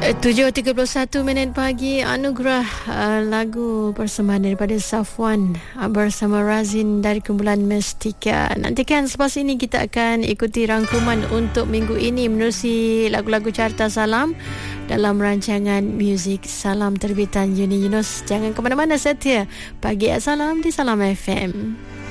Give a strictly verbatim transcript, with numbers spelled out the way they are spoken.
tujuh tiga puluh satu minit pagi. Anugerah uh, lagu persembahan daripada Safwan uh, bersama Razin dari kumpulan Mestika. Nantikan selepas ini kita akan ikuti rangkuman untuk minggu ini menerusi lagu-lagu carta Salam dalam rancangan Muzik Salam terbitan Uni Yunus. Jangan ke mana-mana, setia Pagi Salam di Salam F M.